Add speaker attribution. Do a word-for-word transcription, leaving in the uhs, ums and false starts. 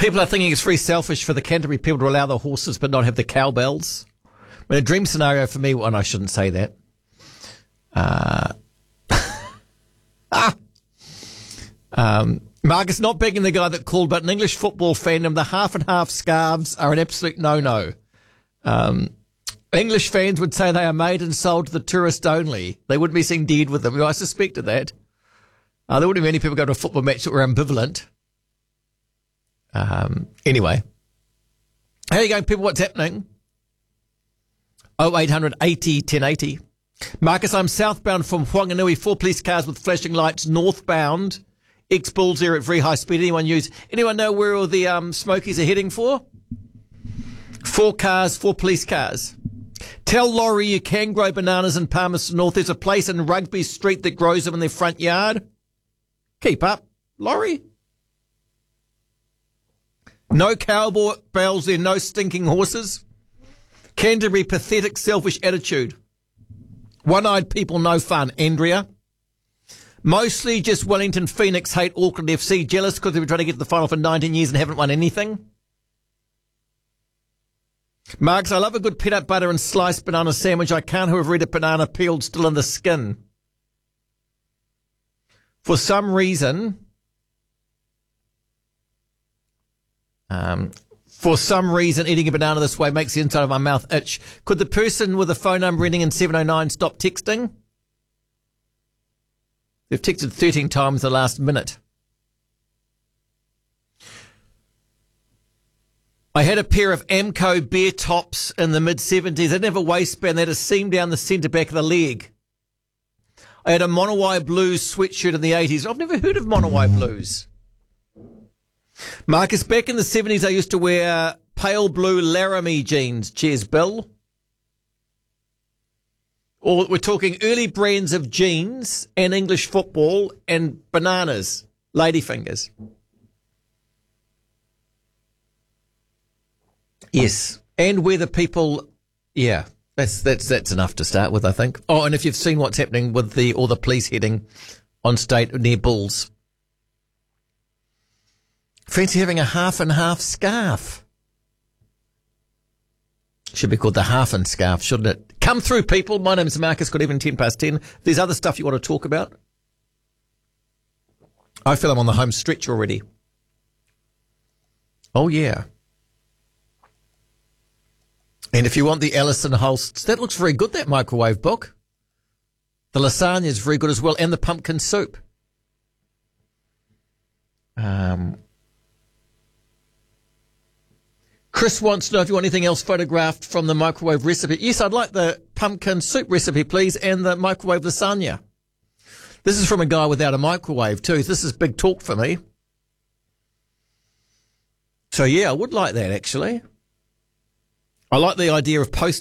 Speaker 1: People are thinking it's very selfish for the Canterbury people to allow the horses but not have the cowbells. I mean, a dream scenario for me, and I shouldn't say that. Uh, ah. um, Marcus, not begging the guy that called, but in English football fandom, the half and half scarves are an absolute no-no. Um, English fans would say they are made and sold to the tourist only. They wouldn't be seen dead with them. I suspected that. Uh, there wouldn't be many people go to a football match that were ambivalent. Um, anyway. How are you going, people? What's happening? oh eight hundred eighty ten eighty. Marcus, I'm southbound from Whanganui. Four police cars with flashing lights northbound. Ex-Bulls there at very high speed. Anyone use? Anyone know where all the um, smokies are heading for? Four cars, four police cars. Tell Laurie you can grow bananas in Palmerston North. There's a place in Rugby Street that grows them in their front yard. Keep up, Laurie. No cowboy bells there, no stinking horses. Canterbury, pathetic, selfish attitude. One-eyed people, no fun. Andrea. Mostly just Wellington Phoenix hate Auckland F C, jealous because they've been trying to get to the final for nineteen years and haven't won anything. Marks, I love a good peanut butter and sliced banana sandwich. I can't, however, eat a banana peeled still in the skin. For some reason, um, for some reason, eating a banana this way makes the inside of my mouth itch. Could the person with a phone number ending in seven oh nine stop texting? They've texted thirteen times the last minute. I had a pair of Amco bear tops in the mid-seventies. They didn't have a waistband. They had a seam down the centre back of the leg. I had a Monowai Blues sweatshirt in the eighties. I've never heard of Monowai Blues. Marcus, back in the seventies, I used to wear pale blue Laramie jeans. Cheers, Bill. Or we're talking early brands of jeans and English football and bananas, ladyfingers. Yes, and where the people, yeah, that's that's that's enough to start with, I think. Oh, and if you've seen what's happening with the all the police heading on state near Bulls, fancy having a half and half scarf. Should be called the half and scarf, shouldn't it? Come through, people. My name's Marcus. Good evening, ten past ten. There's other stuff you want to talk about? I feel I'm on the home stretch already. Oh, yeah. And if you want the Alison Holst, that looks very good, that microwave book. The lasagna is very good as well, and the pumpkin soup. Um, Chris wants to know if you want anything else photographed from the microwave recipe. Yes, I'd like the pumpkin soup recipe, please, and the microwave lasagna. This is from a guy without a microwave, too. This is big talk for me. So, yeah, I would like that, actually. I like the idea of posting